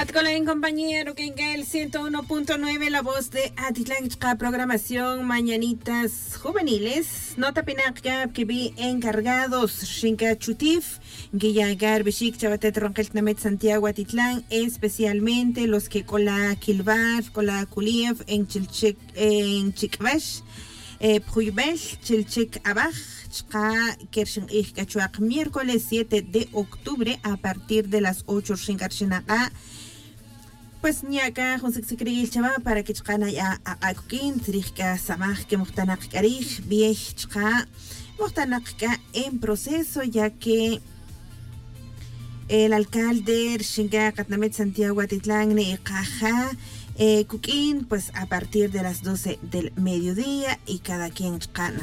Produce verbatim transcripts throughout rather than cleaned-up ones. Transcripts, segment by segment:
Atkolen compañero que en el ciento uno punto nueve La Voz de Atitlán, programación Mañanitas Juveniles. Nota penacap que vi encargados Shinka Chutif, Guillagar Bishik, Chabatet Ronquel Namet Santiago Atitlán, especialmente los que con la Kilbar, con la Kuliev en Chilchik, en Chikbash, Puybesh, Chilchik Abaj. Miércoles siete de octubre a partir de las ocho Shinkarshinaga. Pues ni acá José Secretario Chava para que chcana ya a Akukin, Trika Samaj que Muhtanak Karij, Viej Chka, Muhtanak en proceso, ya que el alcalde Shinga Katnamet Santiago Atitlán Necaja. Eh, Cooking, pues a partir de las doce del mediodía y cada quien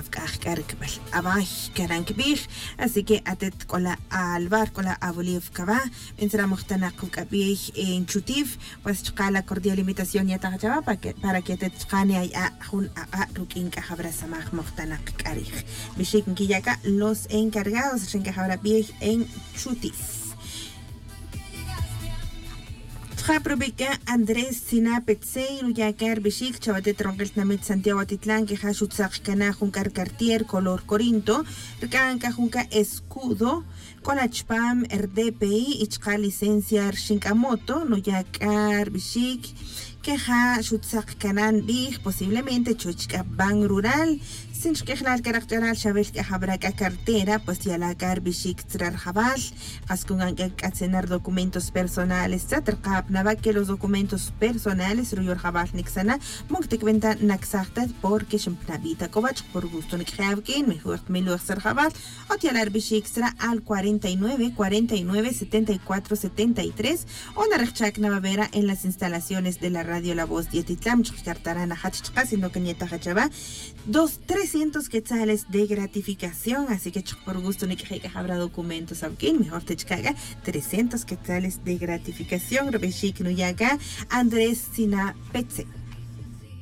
así que atet con la albar con la aboliv kaba mientras mostana kukabih en chutif pues la cordial invitación ya tajaba para que para que te chane a jun a rukin ka habra samaj mostana karij bishik kiyaka los encargados en que habra bien en chutif. Japrobeca Andrés Sina Petsei, Luyakar Bishik, Chavate Tronquel Namet Santiago Atitlán, que Hashutzak Kana Juncar Cartier, color Corinto, Recanca Junca Escudo, Colachpam, R D P I, Ichka licencia Shinkamoto, Luyakar Bishik, que Hashutzak Kanan Big, posiblemente Chochka Ban Rural, sin que la caracteral Chabel que habrá cartera, pues ya la Garbishik Trar Jabal, Haskungan que cenar documentos personales, Zatrkap Nava que los documentos personales, Ruyor Jabal Nixana, Moktek Venta Naxartat, porque Shempnavita Kovach, por gusto Nikhavkin, mejor Milur Sar Jabal, o Tialar Bishik al cuarenta y nueve, cuarenta y nueve, setenta y cuatro, setenta y tres, o Narechak Navavera en las instalaciones de la radio La Voz de Atitlán, Chkartarana Hachka, sino que Nieta Hachaba, dos, trescientos quetzales de gratificación, así que por gusto ni que habrá documentos, aunque mejor te caga trescientos quetzales de gratificación. Rebeshik Nuyaga, Andrés Sina Petse.